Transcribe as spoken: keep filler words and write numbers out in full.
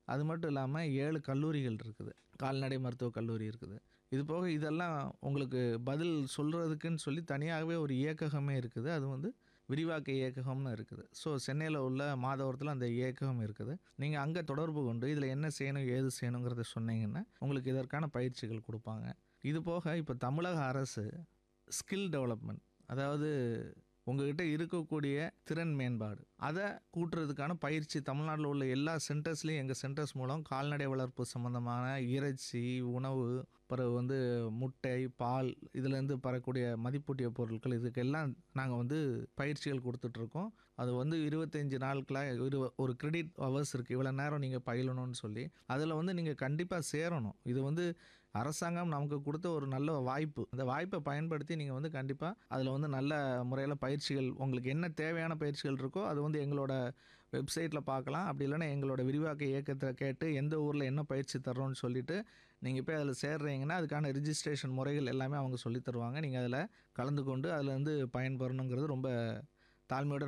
அது மட்டும் இல்லாமல் ஏழு கல்லூரிகள் இருக்குது, கால்நடை மருத்துவக் கல்லூரி இருக்குது. இது போக இதெல்லாம் உங்களுக்கு பதில் சொல்கிறதுக்குன்னு சொல்லி தனியாகவே ஒரு இயக்ககமே இருக்குது. அது வந்து விரிவாக்க இயக்ககம்னு இருக்குது. ஸோ சென்னையில் உள்ள மாதவரத்தில் அந்த இயக்ககம் இருக்குது. நீங்கள் அங்கே தொடர்பு கொண்டு இதில் என்ன செய்யணும் ஏது செய்யணுங்கிறத சொன்னீங்கன்னா உங்களுக்கு இதற்கான பயிற்சிகள் கொடுப்பாங்க. இது போக இப்போ தமிழக அரசு ஸ்கில் டெவலப்மெண்ட், அதாவது உங்ககிட்ட இருக்கக்கூடிய திறன் மேம்பாடு அதை கூட்டுறதுக்கான பயிற்சி தமிழ்நாட்டில் உள்ள எல்லா சென்டர்ஸ்லையும் எங்கள் சென்டர்ஸ் மூலம் கால்நடை வளர்ப்பு சம்மந்தமான இறைச்சி உணவு, பிறகு வந்து முட்டை பால் இதிலேருந்து பெறக்கூடிய மதிப்பூட்டிய பொருட்கள் இதுக்கெல்லாம் நாங்கள் வந்து பயிற்சிகள் கொடுத்துட்ருக்கோம். அது வந்து இருபத்தஞ்சி நாட்களாக இரு ஒரு கிரெடிட் ஹவர்ஸ் இருக்குது, இவ்வளோ நேரம் நீங்கள் பயிலணும்னு சொல்லி. அதில் வந்து நீங்கள் கண்டிப்பாக சேரணும். இது வந்து அரசாங்கம் நமக்கு கொடுத்த ஒரு நல்ல வாய்ப்பு. அந்த வாய்ப்பை பயன்படுத்தி நீங்கள் வந்து கண்டிப்பாக அதில் வந்து நல்ல முறையில் பயிற்சிகள் உங்களுக்கு என்ன தேவையான பயிற்சிகள் இருக்கோ அது வந்து எங்களோட வெப்சைட்டில் பார்க்கலாம். அப்படி இல்லைன்னா எங்களோட விரிவாக்க இயக்கத்தை கேட்டு எந்த ஊரில் என்ன பயிற்சி தர்றோன்னு சொல்லிவிட்டு நீங்கள் போய் அதில் சேர்றீங்கன்னா அதுக்கான ரிஜிஸ்ட்ரேஷன் முறைகள் எல்லாமே அவங்க சொல்லித் தருவாங்க. நீங்கள் அதில் கலந்து கொண்டு அதில் வந்து பயன்பெறணுங்கிறது ரொம்ப தாழ்மையோட